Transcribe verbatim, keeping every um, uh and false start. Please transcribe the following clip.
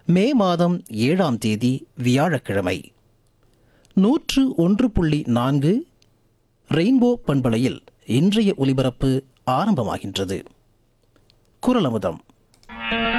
மே மாதம் ஏழாம் தேதி வியாழக்கிழமை. நூற்று ஒன்று புள்ளி நான்கு ரெயின்போ பண்பலையில் இன்றைய ஒலிபரப்பு ஆரம்பமாகின்றது. குரலமுதம்.